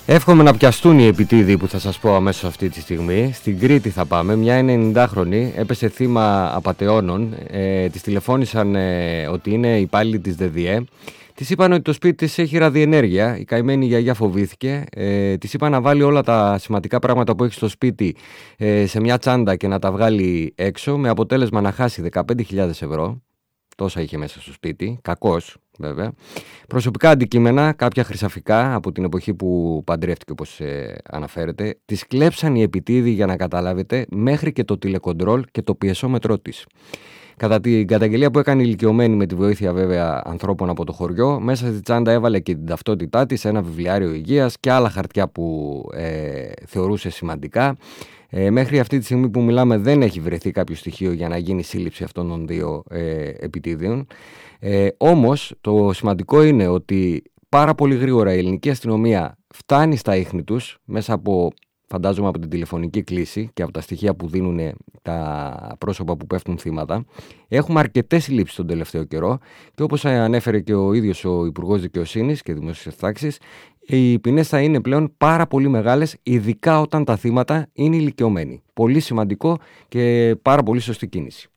Εύχομαι να πιαστούν οι επιτίδοι που θα σας πω αμέσως αυτή τη στιγμή. Στην Κρήτη θα πάμε. Μια είναι 90χρονη, έπεσε θύμα απατεώνων. Της τηλεφώνησαν ότι είναι υπάλληλοι της ΔΔΕ. Της είπαν ότι το σπίτι της έχει ραδιενέργεια. Η καημένη γιαγιά φοβήθηκε. Της είπαν να βάλει όλα τα σημαντικά πράγματα που έχει στο σπίτι σε μια τσάντα και να τα βγάλει έξω, με αποτέλεσμα να χάσει 15.000 ευρώ. Τόσα είχε μέσα στο σπίτι. Κακός, βέβαια. Προσωπικά αντικείμενα, κάποια χρυσαφικά από την εποχή που παντρεύτηκε, όπως αναφέρεται. Της κλέψαν οι επιτίδοι, για να καταλάβετε, μέχρι και το τηλεκοντρόλ και το πιεσόμετρό της. Κατά την καταγγελία που έκανε η ηλικιωμένη, με τη βοήθεια βέβαια ανθρώπων από το χωριό, μέσα στη τσάντα έβαλε και την ταυτότητά της, ένα βιβλιάριο υγείας και άλλα χαρτιά που θεωρούσε σημαντικά. Μέχρι αυτή τη στιγμή που μιλάμε δεν έχει βρεθεί κάποιο στοιχείο για να γίνει σύλληψη αυτών των δύο επιτίδιων. Όμως το σημαντικό είναι ότι πάρα πολύ γρήγορα η ελληνική αστυνομία φτάνει στα ίχνη τους, μέσα από, φαντάζομαι, από την τηλεφωνική κλήση και από τα στοιχεία που δίνουν τα πρόσωπα που πέφτουν θύματα. Έχουμε αρκετές συλλήψεις τον τελευταίο καιρό και, όπως ανέφερε και ο ίδιος ο Υπουργός Δικαιοσύνης και Δημόσιας Τάξης, οι ποινές θα είναι πλέον πάρα πολύ μεγάλες, ειδικά όταν τα θύματα είναι ηλικιωμένοι. Πολύ σημαντικό και πάρα πολύ σωστή κίνηση.